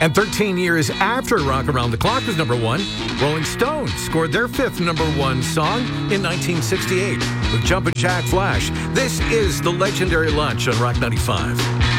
And 13 years after Rock Around the Clock was number one, Rolling Stones scored their fifth number one song in 1968 with Jumpin' Jack Flash. This is the legendary Lunch on Rock 95.